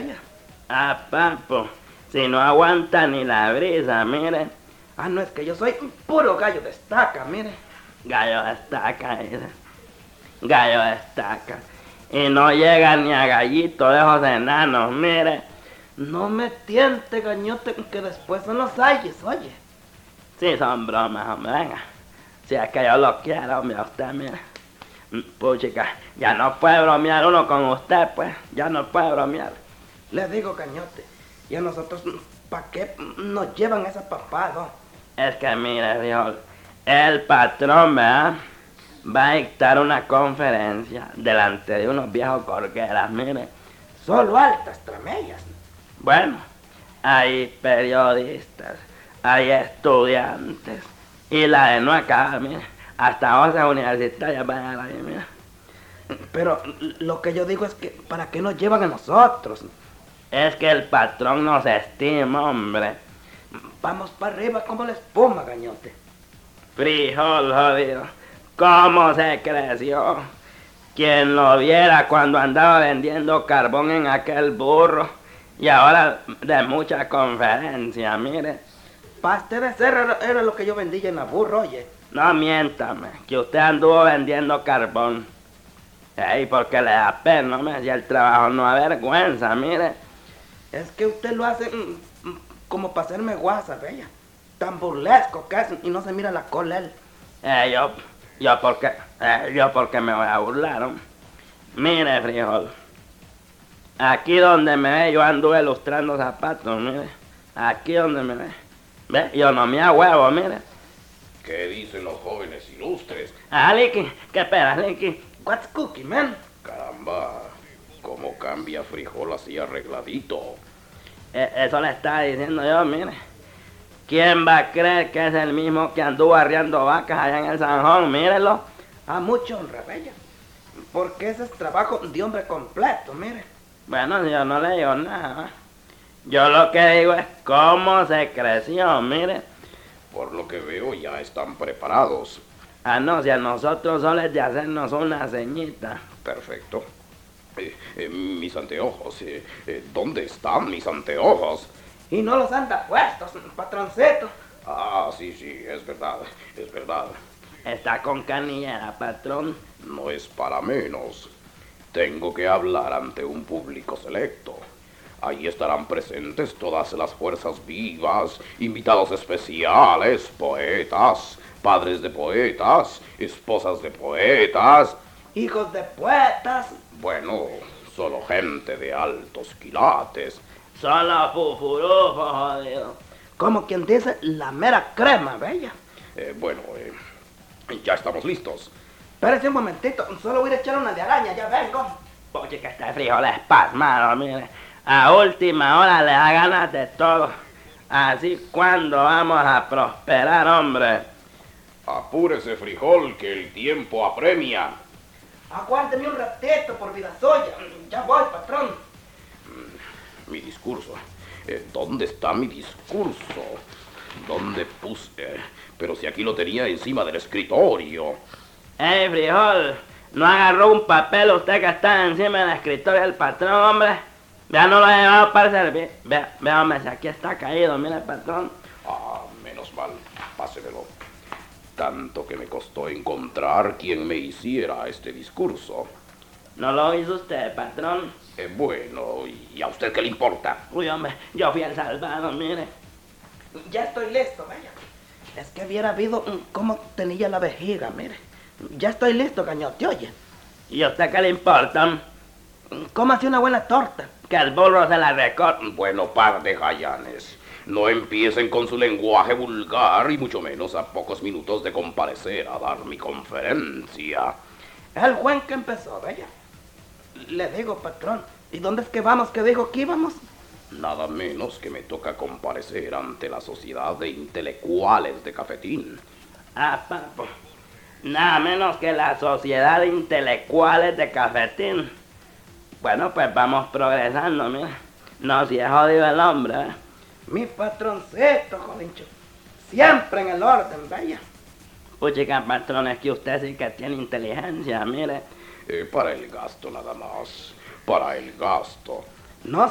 vaya. Papo, si no aguanta ni la brisa, mire. No, es que yo soy un puro gallo de estaca, mire. Gallo de estaca, dice. Gallo de estaca. Y no llega ni a gallito de esos enanos, mire. No me tiente, gañote, que después son los ayes, oye. Sí, son bromas, hombre, venga. Si es que yo lo quiero, hombre, a usted, mire. Puchica, ya no puede bromear uno con usted, pues. Ya no puede bromear. Le digo, gañote, y a nosotros, ¿para qué nos llevan esa papada? Es que mire, frijol, el patrón, ¿verdad? Va a dictar una conferencia delante de unos viejos corgueras, mire. Solo altas tramellas. Bueno, hay periodistas, hay estudiantes, y la de no acá, mire, hasta 11 universitarias van a ir ahí, mire. Pero lo que yo digo es que, ¿para qué nos llevan a nosotros? Es que el patrón nos estima, hombre. Vamos para arriba como la espuma, gañote. Frijol, jodido, ¿cómo se creció? Quien lo viera cuando andaba vendiendo carbón en aquel burro, y ahora de mucha conferencia, mire. Paste de ser era lo que yo vendía en la burro, oye. No miéntame, que usted anduvo vendiendo carbón. Porque le da pena, ¿no? Si el trabajo no avergüenza, mire. Es que usted lo hace como para hacerme guasa, bella. Tan burlesco que es y no se mira la cola él. Yo porque me voy a burlar, ¿no? Mire, frijol. Aquí donde me ve, yo anduve lustrando zapatos, mire. Aquí donde me ve. ¿Ve? Yo no me huevo, mire. ¿Qué dicen los jóvenes ilustres? Licky, ¿qué esperas, Licky? What's cookie, man? Caramba, cómo cambia frijol así arregladito. Eso le estaba diciendo yo, mire. ¿Quién va a creer que es el mismo que anduvo arriando vacas allá en el Sanjón? Mírelo. A mucha honra, bella. Porque ese es trabajo de hombre completo, mire. Bueno, yo no le digo nada. Yo lo que digo es cómo se creció, mire. Por lo que veo ya están preparados. No, si a nosotros solo es de hacernos una ceñita. Perfecto. Mis anteojos, ¿dónde están mis anteojos? Y no los anda puestos, patroncito. Sí, es verdad. Está con canillera, patrón. No es para menos. Tengo que hablar ante un público selecto. Ahí estarán presentes todas las fuerzas vivas, invitados especiales, poetas, padres de poetas, esposas de poetas. Hijos de poetas. Bueno, solo gente de altos quilates. Solo fufurufo, jodido. Como quien dice, la mera crema, bella. Ya estamos listos. Espérese un momentito, solo voy a echar una de araña, ya vengo. Oye, que este frijol es pasmado, mire. A última hora le da ganas de todo. Así cuando vamos a prosperar, hombre. Apúrese, frijol, que el tiempo apremia. Aguánteme un ratito, por vida suya. Ya voy, patrón. Mi discurso. ¿Dónde está mi discurso? ¿Dónde puse? Pero si aquí lo tenía encima del escritorio. Frijol, ¿no agarró un papel usted que está encima del escritorio del patrón, hombre? Ya no lo he llevado para servir. Vea, hombre, si aquí está caído, mira el patrón. Menos mal. Pásemelo. Tanto que me costó encontrar quien me hiciera este discurso. ¿No lo hizo usted, patrón? Bueno, ¿y a usted qué le importa? Uy, hombre, yo fui el salvado, mire. Ya estoy listo, vaya. Es que hubiera habido cómo tenía la vejiga, mire. Ya estoy listo, gañote, oye. ¿Y a usted qué le importa? ¿Cómo hace una buena torta? Que el burro se la recorta. Bueno, par de jayanes. No empiecen con su lenguaje vulgar y mucho menos a pocos minutos de comparecer a dar mi conferencia. El buen que empezó, vaya. Le digo, patrón, ¿y dónde es que vamos? ¿Qué dijo que íbamos? Nada menos que me toca comparecer ante la sociedad de intelectuales de Cafetín. Papo. Nada menos que la sociedad de intelectuales de Cafetín. Bueno, pues vamos progresando, mira. No, si es jodido el hombre, ¿eh? Mi patroncito, jolincho. Siempre en el orden, vaya. Puchica, patrón, es que usted sí que tiene inteligencia, mire. Para el gasto nada más. Para el gasto. No